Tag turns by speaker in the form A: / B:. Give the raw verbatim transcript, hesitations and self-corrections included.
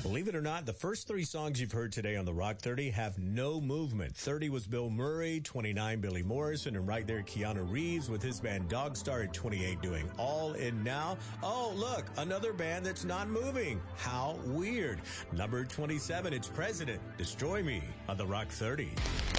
A: Believe it or not, the first three songs you've heard today on the Rock thirty have no movement. thirty was Bill Murray, twenty-nine Billy Morrison, and right there Keanu Reeves with his band Dogstar at twenty-eight doing All In Now. Oh, look, another band that's not moving. How weird. Number twenty-seven, it's President, Destroy Me on the Rock thirty.